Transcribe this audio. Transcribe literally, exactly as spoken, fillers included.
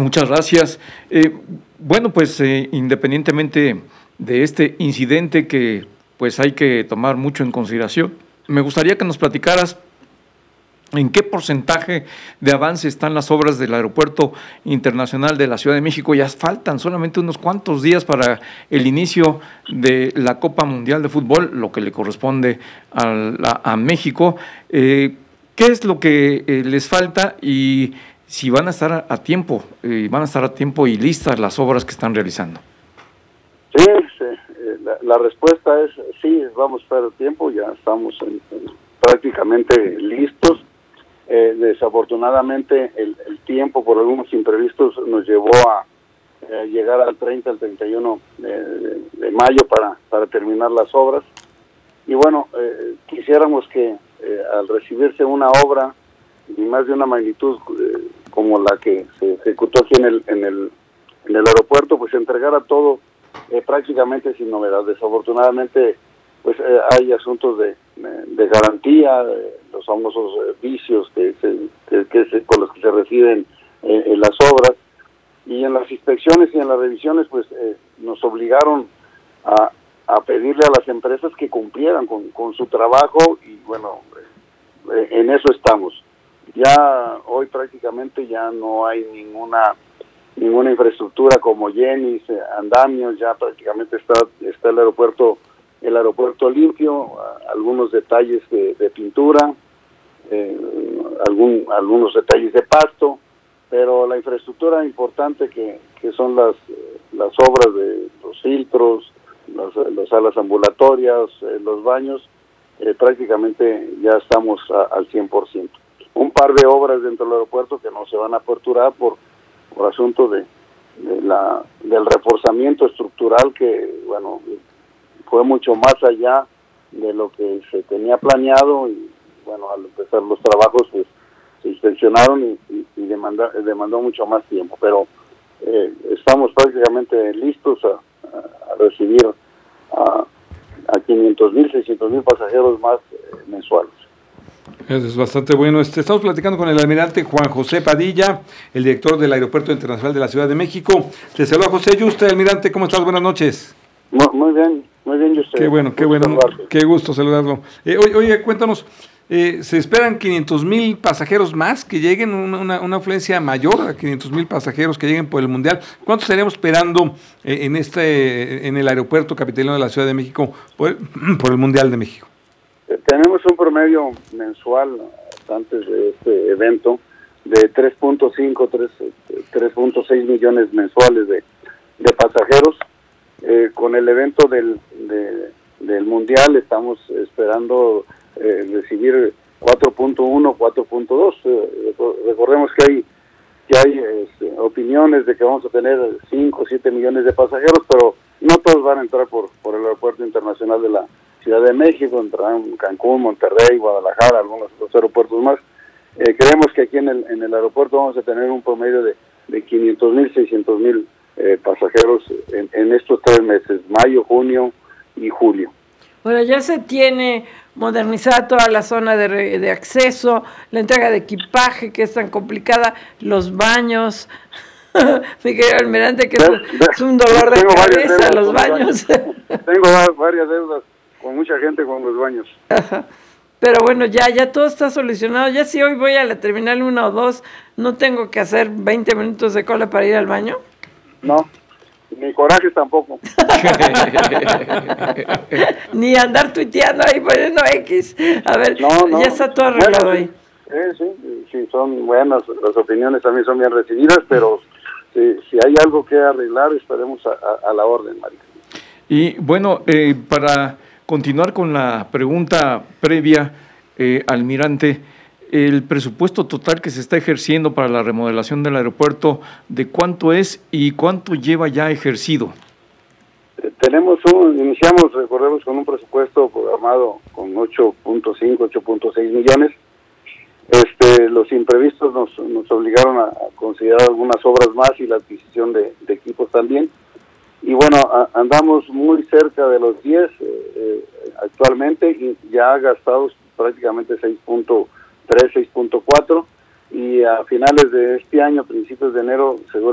Muchas gracias. Eh, bueno, pues eh, independientemente de este incidente que pues hay que tomar mucho en consideración, me gustaría que nos platicaras en qué porcentaje de avance están las obras del Aeropuerto Internacional de la Ciudad de México. Ya faltan solamente unos cuantos días para el inicio de la Copa Mundial de Fútbol, lo que le corresponde a, la, a México. Eh, ¿Qué es lo que eh, les falta y si van a estar a, a tiempo, eh, van a estar a tiempo y listas las obras que están realizando? Sí, sí la, la respuesta es sí, vamos a estar a tiempo, ya estamos en, en, prácticamente listos. Eh, desafortunadamente el, el tiempo por algunos imprevistos nos llevó a eh, llegar al treinta, al treinta y uno de, de mayo para, para terminar las obras. Y bueno, eh, quisiéramos que eh, al recibirse una obra y más de una magnitud eh, como la que se ejecutó aquí en el, en el, en el aeropuerto, pues se entregara todo eh, prácticamente sin novedad. Desafortunadamente pues eh, hay asuntos de, de garantía, eh, los famosos eh, vicios que, se, que, que se, con los que se reciben eh, en las obras, y en las inspecciones y en las revisiones pues eh, nos obligaron a, a pedirle a las empresas que cumplieran con, con su trabajo, y bueno, eh, en eso estamos. Ya hoy prácticamente ya no hay ninguna ninguna infraestructura como Yenis, eh, andamios, ya prácticamente está, está el aeropuerto el aeropuerto limpio, algunos detalles de, de pintura, eh, algún, algunos detalles de pasto, pero la infraestructura importante que, que son las, las obras de los filtros, las, las salas ambulatorias, eh, los baños, eh, prácticamente ya estamos a, al cien por ciento. Un par de obras dentro del aeropuerto que no se van a aperturar por, por asunto de, de la, del reforzamiento estructural que, bueno, fue mucho más allá de lo que se tenía planeado, y bueno, al empezar los trabajos pues se inspeccionaron y, y, y demanda, demandó mucho más tiempo, pero eh, estamos prácticamente listos a, a, a recibir a, a quinientos mil, seiscientos mil pasajeros más eh, mensuales. Eso es bastante bueno. Este, estamos platicando con el almirante Juan José Padilla, el director del Aeropuerto Internacional de la Ciudad de México. Te saluda José Yuste. Almirante, ¿cómo estás? Buenas noches. Muy, muy bien, muy bien, Yuste. Qué bueno, qué bueno, qué gusto saludarlo. Eh, oye, oye, cuéntanos, eh, ¿se esperan quinientos mil pasajeros más que lleguen, una, una, una afluencia mayor a quinientos mil pasajeros que lleguen por el Mundial? ¿Cuántos estaríamos esperando eh, en este en el aeropuerto capitalino de la Ciudad de México por el, por el Mundial de México? Tenemos un promedio mensual antes de este evento de tres punto cinco, tres punto seis millones mensuales de, de pasajeros. Eh, con el evento del, de, del Mundial estamos esperando eh, recibir cuatro punto uno, cuatro punto dos. Eh, recordemos que hay que hay este, opiniones de que vamos a tener cinco, siete millones de pasajeros, pero no todos van a entrar por, por el Aeropuerto Internacional de la Ciudad de México, entrarán Cancún, Monterrey, Guadalajara, algunos otros aeropuertos más. Eh, creemos que aquí en el, en el aeropuerto vamos a tener un promedio de, de quinientos mil, seiscientos mil eh, pasajeros en, en estos tres meses, mayo, junio y julio. Bueno, ya se tiene modernizada toda la zona de, re, de acceso, la entrega de equipaje que es tan complicada, los baños. Mi querido almirante, que ¿Ves? es, es un dolor de Tengo cabeza los baños. Tengo varias deudas con mucha gente con los baños. Ajá. Pero bueno, ya ya todo está solucionado. Ya si hoy voy a la terminal uno o dos, ¿no tengo que hacer veinte minutos de cola para ir al baño? No, ni coraje tampoco. Ni andar tuiteando ahí poniendo X. A ver, no, no. ya está todo arreglado bueno, ahí. Sí, sí, sí, son buenas, las opiniones también son bien recibidas, pero si, si hay algo que arreglar, estaremos a, a, a la orden, María. Y bueno, eh, para continuar con la pregunta previa, eh, almirante, el presupuesto total que se está ejerciendo para la remodelación del aeropuerto, ¿de cuánto es y cuánto lleva ya ejercido? Eh, tenemos un, iniciamos, recordemos, con un presupuesto programado con ocho punto cinco, ocho punto seis millones. Este, los imprevistos nos, nos obligaron a, a considerar algunas obras más y la adquisición de, de equipos también. Y bueno, a, andamos muy cerca de los diez eh, eh, actualmente, y ya gastados prácticamente seis punto tres, seis punto cuatro, y a finales de este año, principios de enero, seguro